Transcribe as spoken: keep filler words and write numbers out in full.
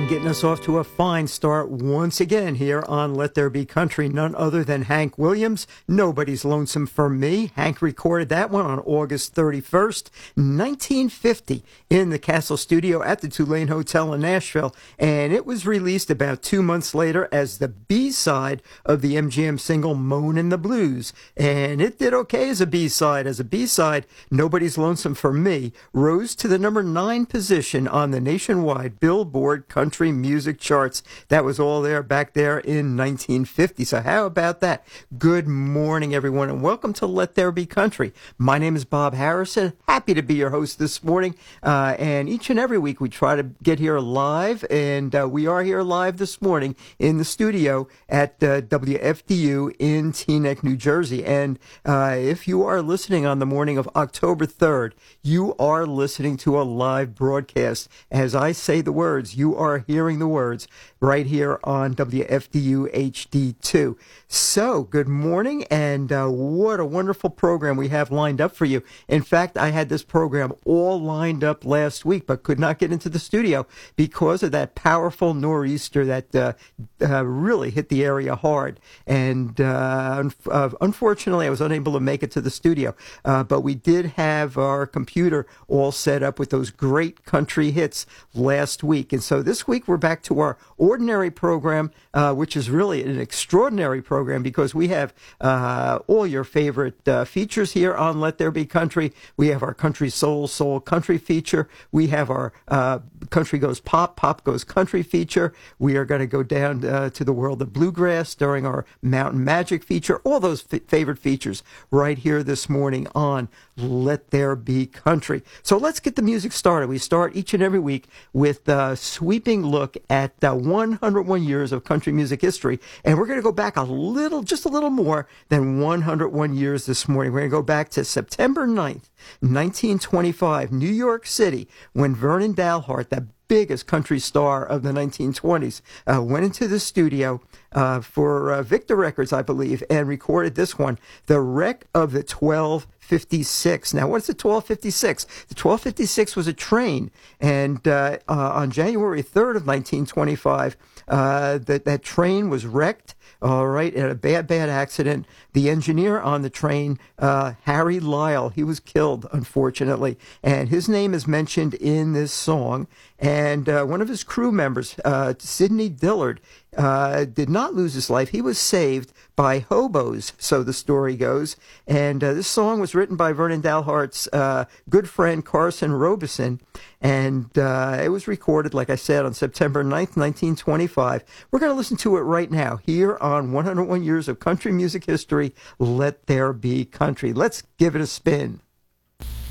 And getting us off to a fine start once again here on Let There Be Country, none other than Hank Williams, Nobody's Lonesome for Me. Hank recorded that one on August thirty-first, nineteen fifty in the Castle Studio at the Tulane Hotel in Nashville, and it was released about two months later as the B-side of the M G M single Moanin' the Blues, and it did okay as a B-side. As a B-side, Nobody's Lonesome for Me rose to the number nine position on the nationwide Billboard country music charts. That was all there back there in nineteen fifty. So how about that? Good morning, everyone, and welcome to Let There Be Country. My name is Bob Harrison. Happy to be your host this morning. Uh, and each and every week we try to get here live, and uh, we are here live this morning in the studio at uh, W F D U in Teaneck, New Jersey. And uh, if you are listening on the morning of October third, you are listening to a live broadcast. As I say the words, you are hearing the words right here on W F D U H D two. So, good morning, and uh, what a wonderful program we have lined up for you. In fact, I had this program all lined up last week, but could not get into the studio because of that powerful nor'easter that uh, uh, really hit the area hard. And uh, un- uh, unfortunately, I was unable to make it to the studio, uh, but we did have our computer all set up with those great country hits last week. And so this week, we're back to our ordinary program, uh, which is really an extraordinary program because we have uh, all your favorite uh, features here on Let There Be Country. We have our Country Soul, Soul Country feature. We have our uh, Country Goes Pop, Pop Goes Country feature. We are going to go down uh, to the world of bluegrass during our Mountain Magic feature. All those f- favorite features right here this morning on Let There Be Country. So let's get the music started. We start each and every week with a sweeping look at uh, one hundred one years of country music history, and we're going to go back a little, just a little more than one hundred one years this morning. We're going to go back to September ninth, nineteen twenty-five, New York City, when Vernon Dalhart, the biggest country star of the nineteen twenties, uh, went into the studio uh, for uh, Victor Records, I believe, and recorded this one, The Wreck of the twelve fifty-six. Now, what's the twelve fifty-six? The twelve fifty-six was a train, and uh, uh, on January third of nineteen twenty-five, uh, that, that train was wrecked. All right, in a bad, bad accident. The engineer on the train, uh, Harry Lyle, he was killed, unfortunately. And his name is mentioned in this song. And uh, one of his crew members, uh, Sidney Dillard, uh, did not lose his life. He was saved by hobos, so the story goes. And uh, this song was written by Vernon Dalhart's uh, good friend Carson Robeson. And uh, it was recorded, like I said, on September ninth, nineteen twenty-five. We're going to listen to it right now here on one hundred one Years of Country Music History. Let There Be Country. Let's give it a spin.